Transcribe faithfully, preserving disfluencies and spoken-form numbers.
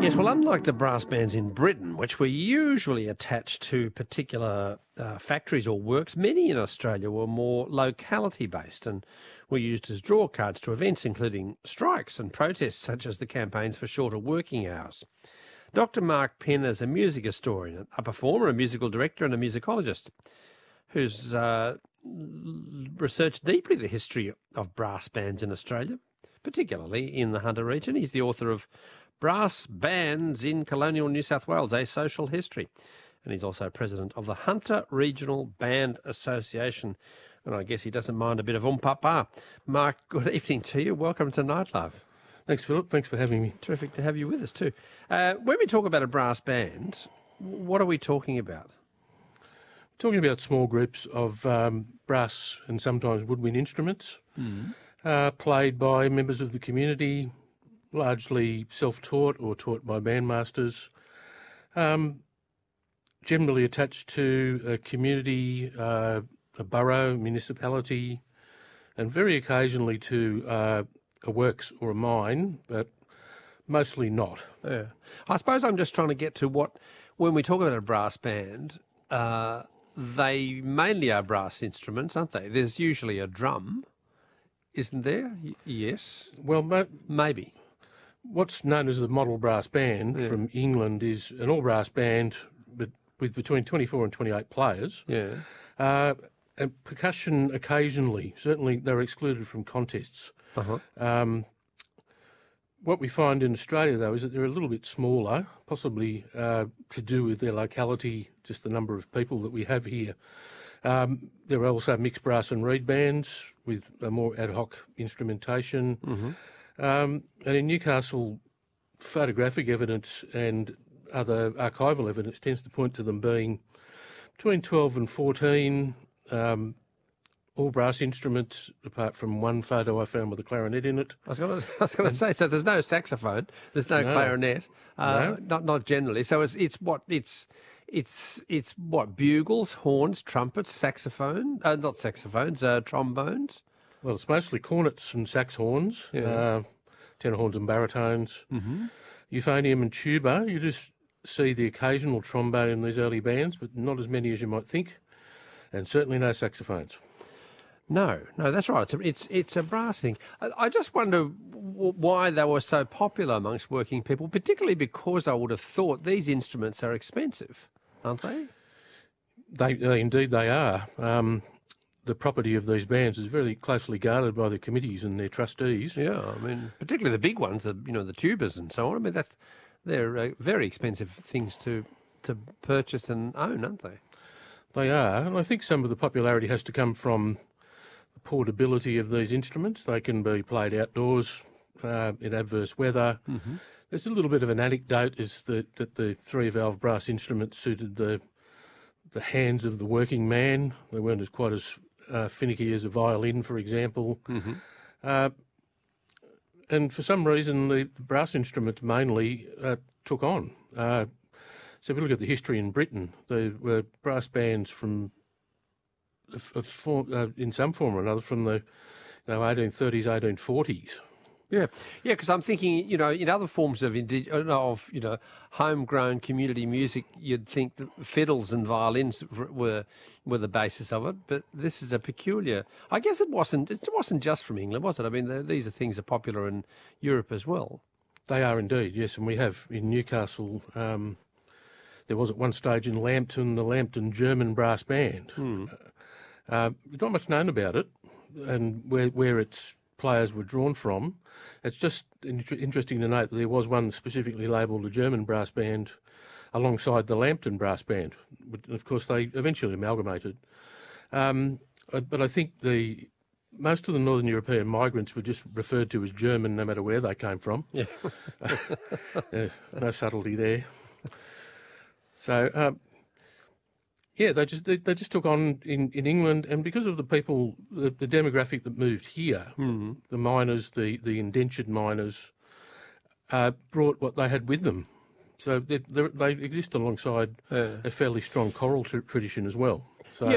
Yes, well, unlike the brass bands in Britain, which were usually attached to particular uh, factories or works, many in Australia were more locality-based and were used as draw cards to events, including strikes and protests, such as the campaigns for shorter working hours. Doctor Mark Penn is a music historian, a performer, a musical director and a musicologist who's uh, researched deeply the history of brass bands in Australia, particularly in the Hunter region. He's the author of Brass Bands in Colonial New South Wales, A Social History. And he's also president of the Hunter Regional Band Association. And I guess he doesn't mind a bit of um-pa-pa. Mark, good evening to you. Welcome to Night Love. Thanks, Philip. Thanks for having me. Terrific to have you with us too. Uh, when we talk about a brass band, what are we talking about? We're talking about small groups of um, brass and sometimes woodwind instruments mm. uh, played by members of the community, largely self-taught or taught by bandmasters, um, generally attached to a community, uh, a borough, municipality, and very occasionally to uh, a works or a mine, but mostly not. Yeah. I suppose I'm just trying to get to what, when we talk about a brass band, uh, they mainly are brass instruments, aren't they? There's usually a drum, isn't there? Y- yes. Well, mo- maybe. What's known as the model brass band yeah. from England is an all-brass band but with between twenty-four and twenty-eight players. Yeah. Uh, and percussion occasionally. Certainly they're excluded from contests. Uh-huh. Um, what we find in Australia, though, is that they're a little bit smaller, possibly uh, to do with their locality, just the number of people that we have here. Um, there are also mixed brass and reed bands with a more ad hoc instrumentation. Mm-hmm. Um, and in Newcastle, photographic evidence and other archival evidence tends to point to them being between twelve and fourteen, um, all brass instruments, apart from one photo I found with a clarinet in it. I was going to, I was going to say, so there's no saxophone, there's no, no. clarinet, uh, no. not not generally. So it's it's what it's it's it's what bugles, horns, trumpets, saxophone, uh, not saxophones, uh, trombones. Well, it's mostly cornets and sax horns, yeah. uh, tenor horns and baritones, mm-hmm. euphonium and tuba. You just see the occasional trombone in these early bands, but not as many as you might think, and certainly no saxophones. No, no, that's right. It's a, it's, it's a brass thing. I, I just wonder w- why they were so popular amongst working people, particularly because I would have thought these instruments are expensive, aren't they? They, they indeed they are. Um, The property of these bands is very closely guarded by the committees and their trustees. Yeah, I mean, particularly the big ones, the you know the tubas and so on. I mean, that's they're uh, very expensive things to to purchase and own, aren't they? They are, and I think some of the popularity has to come from the portability of these instruments. They can be played outdoors uh, in adverse weather. Mm-hmm. There's a little bit of an anecdote is that that the three-valve brass instruments suited the the hands of the working man. They weren't as quite as Uh, finicky as a violin, for example. Mm-hmm. Uh, and for some reason, the brass instruments mainly uh, took on. Uh, so if we look at the history in Britain, there were brass bands from, of, of form, uh, in some form or another, from the you know, eighteen thirties, eighteen forties. Yeah, yeah, because I'm thinking, you know, in other forms of indig- of you know homegrown community music, you'd think that fiddles and violins were were the basis of it. But this is a peculiar. I guess it wasn't. It wasn't just from England, was it? I mean, the, these are things that are popular in Europe as well. They are indeed, yes, and we have in Newcastle. Um, there was at one stage in Lambton the Lambton German Brass Band. Hmm. Uh, there's not much known about it, and where where its players were drawn from. It's just in- interesting to note that there was one specifically labelled a German brass band alongside the Lambton Brass Band. But of course, they eventually amalgamated. Um, but I think the most of the Northern European migrants were just referred to as German no matter where they came from. Yeah. uh, no subtlety there. So, um, yeah, they just they, they just took on in, in England, and because of the people, the, the demographic that moved here, mm-hmm. the miners, the, the indentured miners, uh, brought what they had with them. So they, they exist alongside yeah. a fairly strong choral tr- tradition as well.